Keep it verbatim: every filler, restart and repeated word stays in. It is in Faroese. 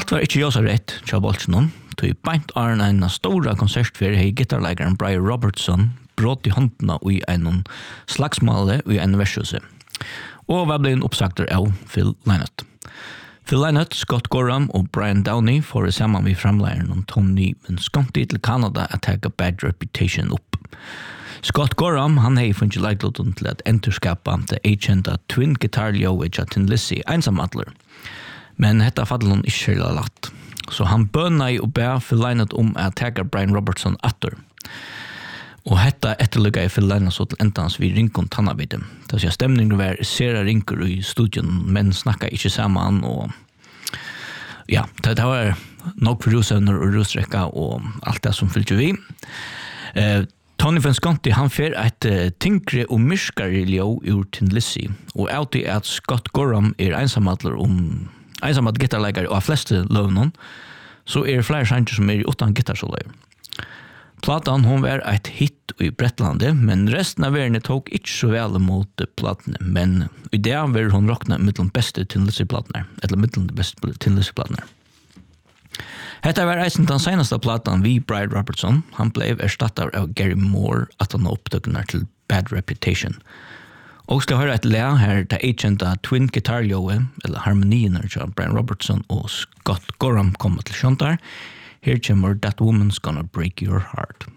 Alt var ikke jo så rett, tja Bolsjenon, tog beint åren en stora konsertfer hei gitarleggeren Brian Robertson brått i håndena i en slagsmåle i en versjuse. Og hva ble en oppsagter av Phil Lynott. Phil Lynott, Scott Gorham og Brian Downey får sammen med framleieren om Tony Visconti til Canada at ta Bad Reputation opp. Scott Gorham, han hei funnet leikloten til at enterskapa til agenta Twin Guitar Leo til Tin Lizzy einsamadler. Men hetta fadde hon ikke helt latt. Så han bønna i og bæ Phil Lynott om at ta Brian Robertson atter. Og hetta etterlykka i Phil Lynott så til endans vi rinkon tannabite. Det vil si stemningen var sera rinker i studion, men snakka ikke saman, og ja, det var nok for rusevner og rusrekka og alt det som fyllte vi. Eh, Tony Visconti, han fer et uh, tinkre og myrskare leo ur Tin Lizzy, og alltid at Scott Gorham er einsamadler om einsamadler gitarleggare og av fleste løvnen, så er flere sanger som er utan gitarsoloer. Platan hon var et hit i Brettlande, men resten av verden tok ikke så vel mot platene, men i det var hon rockna mittel beste Tin Lizzy-platene, eller mittel beste Tin Lizzy-platene. Hetta var eisen den senaste platan vi Brian Robertson. Han blev erstattet av Gary Moore at han oppdøkner til Bad Reputation. Og skal høre et le her til agenta Twin Guitar Leo, eller harmonien av Brian Robertson og Scott Gorham kommer til kjøntar. Here kommer That Woman's Gonna Break Your Heart.